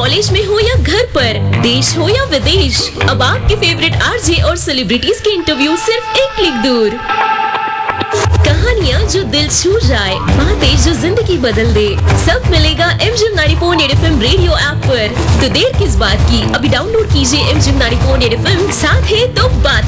College में हो या घर पर, देश हो या विदेश, अब आपके फेवरेट आरजे और सेलिब्रिटीज के इंटरव्यू सिर्फ एक क्लिक दूर। कहानियाँ जो दिल छू जाए, बातें जो जिंदगी बदल दे, सब मिलेगा MGM 90.8 FM रेडियो ऐप पर। तो देर किस बात की, अभी डाउनलोड कीजिए MGM 90.8 FM, साथ है तो बात